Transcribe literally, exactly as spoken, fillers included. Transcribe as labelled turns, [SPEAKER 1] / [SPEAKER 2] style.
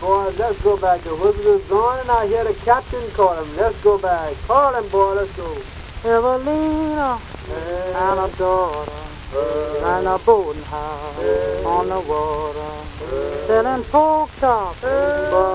[SPEAKER 1] boys. Let's go back. The whistle is gone, and I hear the captain call him. Let's go back. Call him, boy. Let's go.
[SPEAKER 2] Evelina
[SPEAKER 1] Hey,
[SPEAKER 2] and a daughter
[SPEAKER 1] hey,
[SPEAKER 2] and a boating house
[SPEAKER 1] hey,
[SPEAKER 2] on the water,
[SPEAKER 1] hey,
[SPEAKER 2] selling pork chops,
[SPEAKER 1] hey,
[SPEAKER 2] but